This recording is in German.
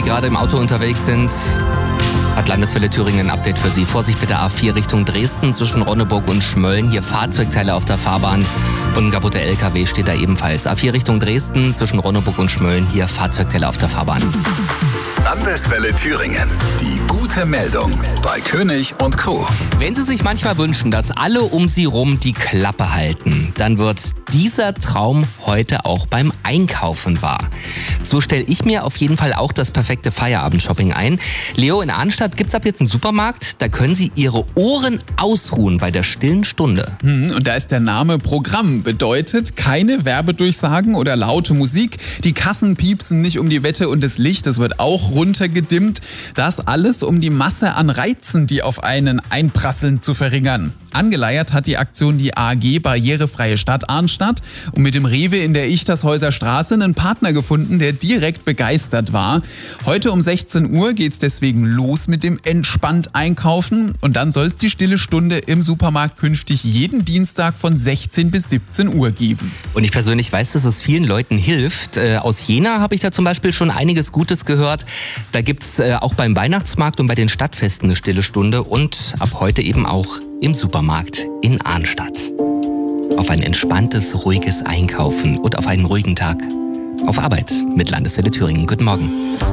gerade im Auto unterwegs sind, hat Landeswelle Thüringen ein Update für Sie. Vorsicht bitte A4 Richtung Dresden zwischen Ronneburg und Schmölln. Hier Fahrzeugteile auf der Fahrbahn und ein kaputter LKW steht da ebenfalls. A4 Richtung Dresden zwischen Ronneburg und Schmölln. Hier Fahrzeugteile auf der Fahrbahn. Landeswelle Thüringen. Die gute Meldung bei König und Co. Wenn Sie sich manchmal wünschen, dass alle um Sie rum die Klappe halten, dann wird dieser Traum heute auch beim Einkaufen wahr. So stelle ich mir auf jeden Fall auch das perfekte Feierabend-Shopping ein. Leo, in Arnstadt gibt's ab jetzt einen Supermarkt, da können Sie Ihre Ohren ausruhen bei der stillen Stunde. Und da ist der Name Programm. Bedeutet keine Werbedurchsagen oder laute Musik. Die Kassen piepsen nicht um die Wette und das Licht, das wird auch runtergedimmt. Das alles, um die Masse an Reizen, die auf einen einprasseln, zu verringern. Angeleiert hat die Aktion die AG Barrierefreie Stadt Arnstadt und mit dem Rewe in der Ichtershäuser Straße einen Partner gefunden, der direkt begeistert war. Heute um 16 Uhr geht's deswegen los mit dem entspannt Einkaufen und dann soll es die stille Stunde im Supermarkt künftig jeden Dienstag von 16 bis 17 Uhr geben. Und ich persönlich weiß, dass es vielen Leuten hilft. Aus Jena habe ich da zum Beispiel schon einiges Gutes gehört. Da gibt's auch beim Weihnachtsmarkt und bei den Stadtfesten eine stille Stunde und ab heute eben auch im Supermarkt in Arnstadt. Auf ein entspanntes, ruhiges Einkaufen und auf einen ruhigen Tag. Auf Arbeit mit Landeswelle Thüringen. Guten Morgen.